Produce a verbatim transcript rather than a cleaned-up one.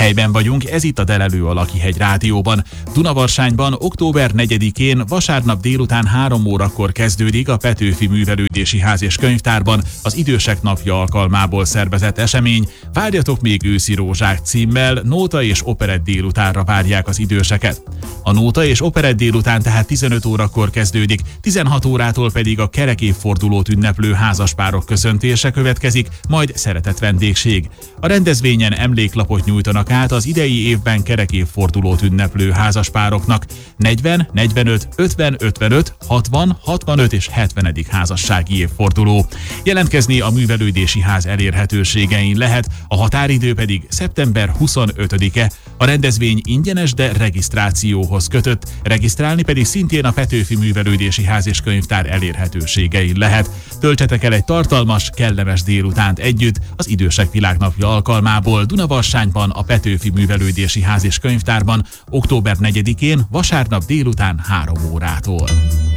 Helyben vagyunk, ez itt a Delelő a Lakihegy Rádióban. Dunavarsányban október negyedikén vasárnap délután három órakor kezdődik a Petőfi Művelődési Ház és Könyvtárban az Idősek Napja alkalmából szervezett esemény. Várjatok még őszi rózsák címmel nóta és operett délutánra várják az időseket. A nóta és operett délután tehát tizenöt órakor kezdődik, tizenhat órától pedig a kerekévfordulót ünneplő házaspárok köszöntése következik, majd szeretett vendégség. A rendezvényen emléklapot nyújtanak át az idei évben kerekévfordulót ünneplő házaspároknak. negyven, negyvenöt, ötven, ötvenöt, hatvan, hatvanöt és hetvenedik házassági évforduló. Jelentkezni a Művelődési Ház elérhetőségein lehet, a határidő pedig szeptember huszonötödike. A rendezvény ingyenes, de regisztrációhoz kötött, regisztrálni pedig szintén a Petőfi Művelődési Ház és Könyvtár elérhetőségein lehet. Töltsetek el egy tartalmas, kellemes délutánt együtt az Idősek Világnapja alkalmából Dunavarsányban a Petőfi Művelődési Ház és Könyvtárban október negyedikén vasárnap délután három órától.